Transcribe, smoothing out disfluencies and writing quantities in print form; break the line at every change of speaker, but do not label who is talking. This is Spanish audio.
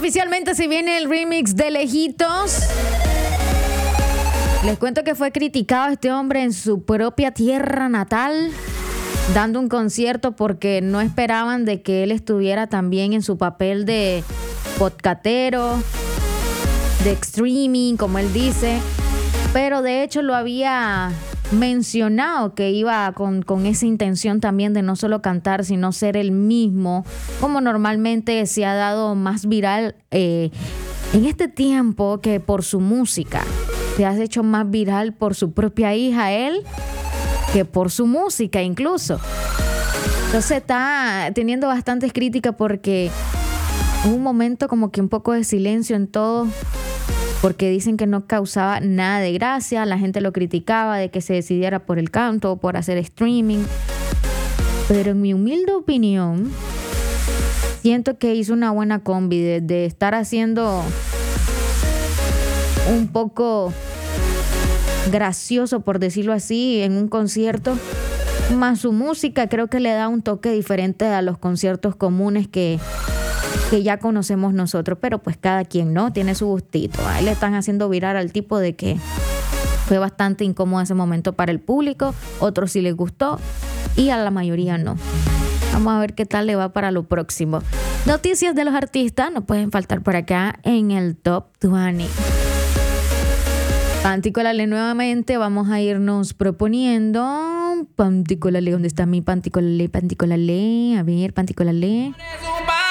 Oficialmente se viene el remix de Lejitos. Les cuento que fue criticado este hombre en su propia tierra natal, dando un concierto porque no esperaban de que él estuviera también en su papel de podcastero, de streaming, como él dice. Pero de hecho lo había mencionado que iba con esa intención también de no solo cantar, sino ser el mismo, como normalmente se ha dado más viral en este tiempo que por su música. Se ha hecho más viral por su propia hija, él, que por su música incluso. Entonces está teniendo bastantes críticas porque hubo un momento como que un poco de silencio en todo, porque dicen que no causaba nada de gracia, la gente lo criticaba de que se decidiera por el canto o por hacer streaming. Pero en mi humilde opinión, siento que hizo una buena combi de estar haciendo un poco gracioso, por decirlo así, en un concierto, más su música. Creo que le da un toque diferente a los conciertos comunes que ya conocemos nosotros, pero pues cada quien, ¿no? Tiene su gustito. Ahí le están haciendo virar al tipo de que fue bastante incómodo ese momento para el público, otros sí les gustó y a la mayoría no. Vamos a ver qué tal le va para lo próximo. Noticias de los artistas no pueden faltar por acá en el Top 20. Panticolale nuevamente, vamos a irnos proponiendo. Panticolale, ¿dónde está mi Panticolale? Panticolale, a ver, Panticolale.